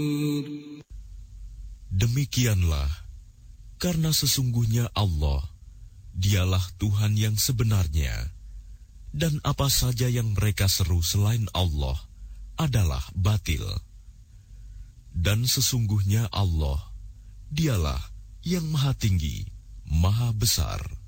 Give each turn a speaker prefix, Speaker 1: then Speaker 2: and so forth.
Speaker 1: Demikianlah, karena sesungguhnya Allah, Dialah Tuhan yang sebenarnya, dan apa saja yang mereka seru selain Allah adalah batil. Dan sesungguhnya Allah, Dialah yang Maha Tinggi, Maha Besar.